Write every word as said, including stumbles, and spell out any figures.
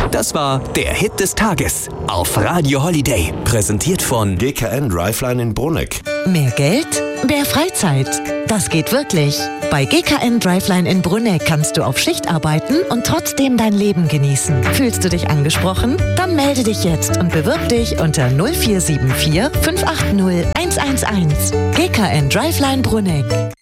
Das war der Hit des Tages auf Radio Holiday. Präsentiert von G K N Driveline in Bruneck. Mehr Geld? Mehr Freizeit. Das geht wirklich. Bei G K N Driveline in Bruneck kannst du auf Schicht arbeiten und trotzdem dein Leben genießen. Fühlst du dich angesprochen? Dann melde dich jetzt und bewirb dich unter null vier sieben vier fünf acht null eins eins eins. G K N Driveline Bruneck.